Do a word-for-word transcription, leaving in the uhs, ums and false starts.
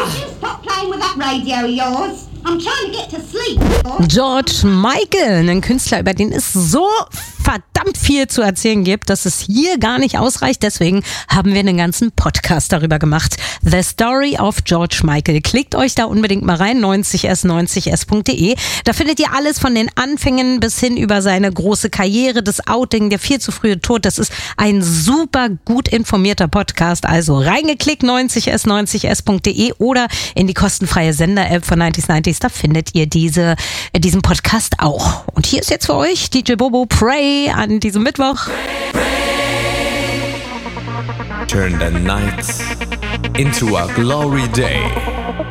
Stop playing with that radio of yours. I'm trying to get to sleep. George Michael, ein Künstler, über den es so verdammt viel zu erzählen gibt, dass es hier gar nicht ausreicht. Deswegen haben wir einen ganzen Podcast darüber gemacht. The Story of George Michael. Klickt euch da unbedingt mal rein, neunzig s neunzig s punkt de. Da findet ihr alles von den Anfängen bis hin über seine große Karriere, das Outing, der viel zu frühe Tod. Das ist ein super gut informierter Podcast. Also reingeklickt, neunzig s neunzig s punkt de oder in die kostenfreie Sender-App von neunzig neunzig. Da findet ihr diese, diesen Podcast auch. Und hier ist jetzt für euch D J Bobo Pray an diesem Mittwoch. Turn the night into a glory day.